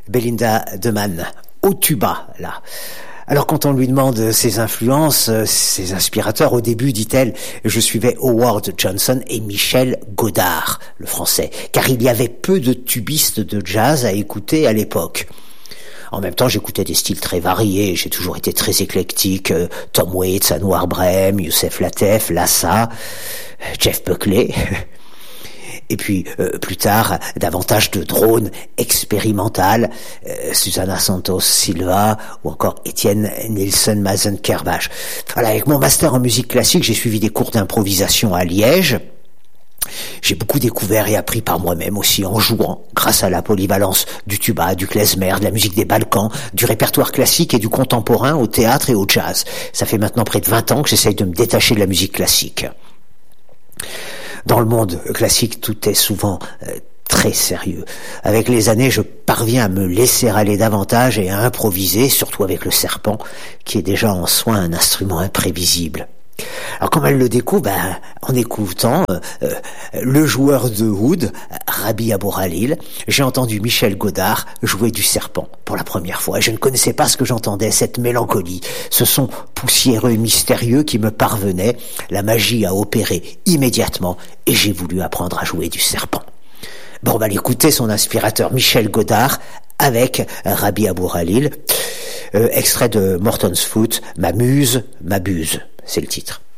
Belinda Deman, au tuba, là. Alors quand on lui demande ses influences, ses inspirateurs, au début, dit-elle, je suivais Howard Johnson et Michel Godard, le français, car il y avait peu de tubistes de jazz à écouter à l'époque. En même temps, j'écoutais des styles très variés, j'ai toujours été très éclectique, Tom Waits, Anwar Brehm, Youssef Lateef, Lassa, Jeff Buckley... Et puis, plus tard, davantage de drones expérimentales, Susana Santos Silva ou encore Étienne Nielsen Mazen-Kerbach. Voilà, avec mon master en musique classique, j'ai suivi des cours d'improvisation à Liège. J'ai beaucoup découvert et appris par moi-même aussi en jouant, grâce à la polyvalence du tuba, du klezmer, de la musique des Balkans, du répertoire classique et du contemporain au théâtre et au jazz. Ça fait maintenant près de 20 ans que j'essaye de me détacher de la musique classique. Dans le monde classique, tout est souvent très sérieux. Avec les années, je parviens à me laisser aller davantage et à improviser, surtout avec le serpent, qui est déjà en soi un instrument imprévisible. Alors comment elle le découvre? En écoutant le joueur de oud, Rabbi Abourhalil, j'ai entendu Michel Godard jouer du serpent pour la première fois. Je ne connaissais pas ce que j'entendais, cette mélancolie, ce son poussiéreux et mystérieux qui me parvenait. La magie a opéré immédiatement et j'ai voulu apprendre à jouer du serpent. Bon, on va l'écouter, son inspirateur Michel Godard avec Rabbi Abourhalil, extrait de Morton's Foot, Ma muse, m'abuse. C'est le titre.